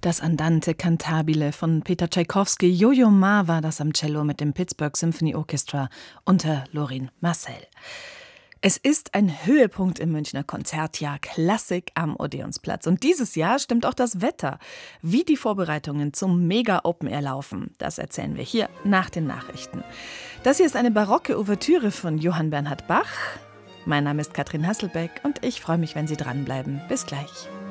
Das Andante cantabile von Peter Tschaikowski. Yo-Yo Ma war das am Cello mit dem Pittsburgh Symphony Orchestra unter Lorin Maazel. Es ist ein Höhepunkt im Münchner Konzertjahr, Klassik am Odeonsplatz. Und dieses Jahr stimmt auch das Wetter. Wie die Vorbereitungen zum Mega-Open-Air laufen, das erzählen wir hier nach den Nachrichten. Das hier ist eine barocke Ouvertüre von Johann Bernhard Bach. Mein Name ist Katrin Hasselbeck und ich freue mich, wenn Sie dranbleiben. Bis gleich.